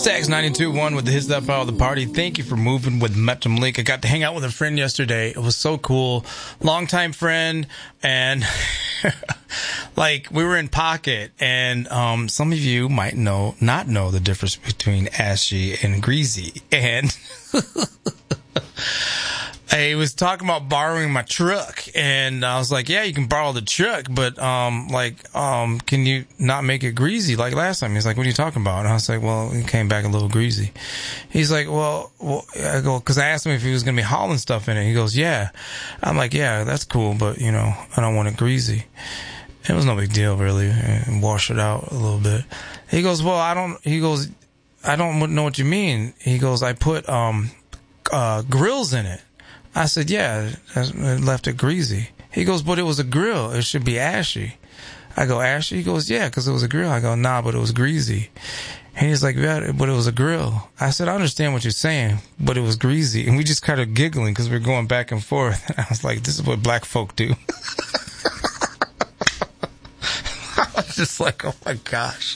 Stacks 92.1 with the hits that follow the party. Thank you for moving with Metro Malik. I got to hang out with a friend yesterday. It was so cool. Longtime friend, and like we were in Pocket, and some of you might not know the difference between ashy and greasy. And I was talking about borrowing my truck, and I was like, yeah, you can borrow the truck, but, can you not make it greasy like last time? He's like, what are you talking about? And I was like, well, it came back a little greasy. He's like, well, I go, cause I asked him if he was going to be hauling stuff in it. He goes, yeah. I'm like, yeah, that's cool, but I don't want it greasy. It was no big deal, really, and wash it out a little bit. He goes, well, I don't know what you mean. He goes, I put, grills in it. I said, yeah, I left it greasy. He goes, but it was a grill. It should be ashy. I go, ashy? He goes, yeah, because it was a grill. I go, nah, but it was greasy. And he's like, yeah, but it was a grill. I said, I understand what you're saying, but it was greasy. And we just kind of giggling because we were going back and forth. And I was like, this is what black folk do. I was just like, oh my gosh.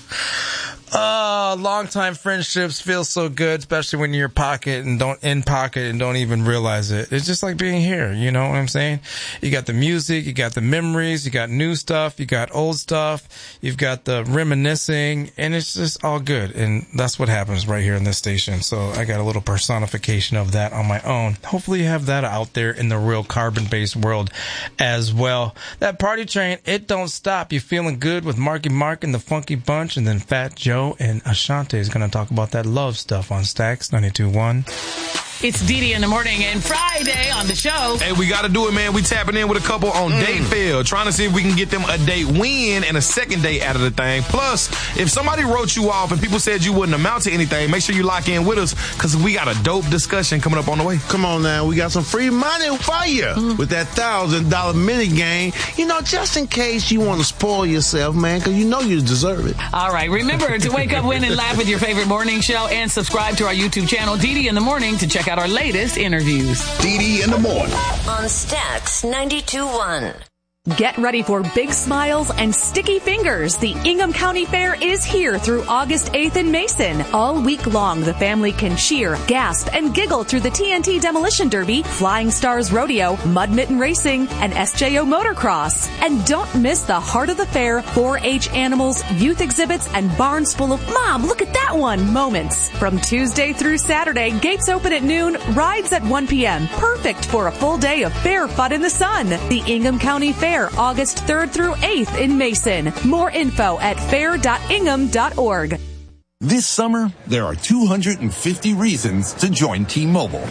Long-time friendships feel so good, especially when you're in pocket and don't even realize it. It's just like being here, you know what I'm saying? You got the music, you got the memories, you got new stuff, you got old stuff, you've got the reminiscing, and it's just all good. And that's what happens right here in this station. So I got a little personification of that on my own. Hopefully you have that out there in the real carbon-based world as well. That party train, it don't stop. You feeling good with Marky Mark and the Funky Bunch, and then Fat Joe and Ashanti is going to talk about that love stuff on Stacks 92.1. It's Dee in the morning and Friday on the show. Hey, we got to do it, man. We tapping in with a couple on date fail, trying to see if we can get them a date win and a second date out of the thing. Plus, if somebody wrote you off and people said you wouldn't amount to anything, make sure you lock in with us because we got a dope discussion coming up on the way. Come on now. We got some free money for you with that $1,000 mini game. Just in case you want to spoil yourself, man, because you deserve it. All right. Remember to wake up, win, and laugh with your favorite morning show and subscribe to our YouTube channel, Dee in the Morning, to check out our latest interviews. Dee in the Morning on Stacks 92.1. Get ready for big smiles and sticky fingers. The Ingham County Fair is here through August 8th in Mason. All week long, the family can cheer, gasp, and giggle through the TNT Demolition Derby, Flying Stars Rodeo, Mud Mitten Racing, and SJO Motocross. And don't miss the heart of the fair, 4-H animals, youth exhibits, and barns full of "Mom, look at that one" moments. From Tuesday through Saturday, gates open at noon, rides at 1 p.m. Perfect for a full day of fair fun in the sun. The Ingham County Fair, August 3rd through 8th in Mason. More info at fair.ingham.org. This summer, there are 250 reasons to join T-Mobile.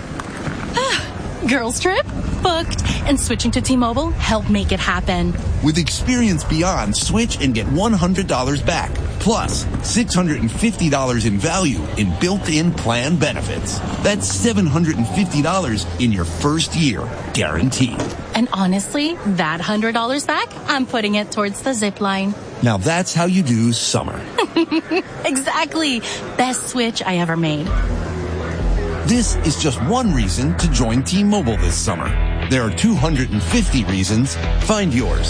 Girls trip? Booked. And switching to T-Mobile helped make it happen. With Experience Beyond, switch and get $100 back. Plus, $650 in value in built-in plan benefits. That's $750 in your first year, guaranteed. And honestly, that $100 back, I'm putting it towards the zip line. Now that's how you do summer. Exactly. Best switch I ever made. This is just one reason to join T-Mobile this summer. There are 250 reasons. Find yours.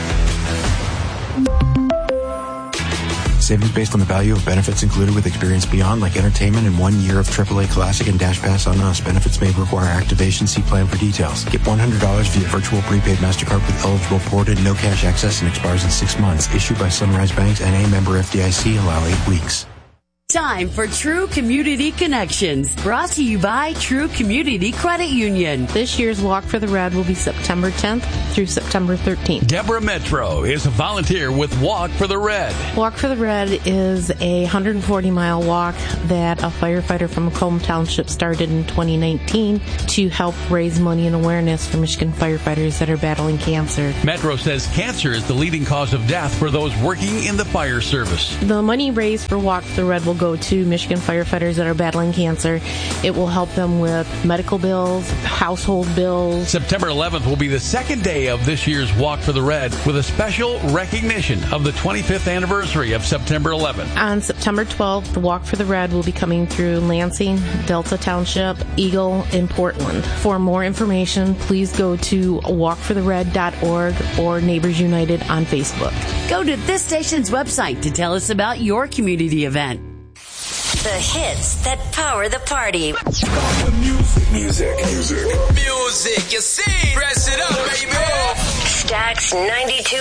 Savings based on the value of benefits included with Experience Beyond, like entertainment and 1 year of AAA Classic and Dash Pass on us. Benefits may require activation. See plan for details. Get $100 via virtual prepaid MasterCard with eligible ported, no cash access, and expires in 6 months. Issued by Sunrise Banks, N.A. member FDIC. Allow 8 weeks. Time for True Community Connections, brought to you by True Community Credit Union. This year's Walk for the Red will be September 10th through September 13th. Deborah Metro is a volunteer with Walk for the Red. Walk for the Red is a 140-mile walk that a firefighter from Macomb Township started in 2019 to help raise money and awareness for Michigan firefighters that are battling cancer. Metro says cancer is the leading cause of death for those working in the fire service. The money raised for Walk for the Red will go to Michigan firefighters that are battling cancer. It will help them with medical bills, household bills. September 11th will be the second day of this year's Walk for the Red with a special recognition of the 25th anniversary of September 11th. On September 12th, the Walk for the Red will be coming through Lansing, Delta Township, Eagle, and Portland. For more information, please go to walkforthered.org or Neighbors United on Facebook. Go to this station's website to tell us about your community event. The hits that power the party. Music, you see. Press it up, baby. Stax 92.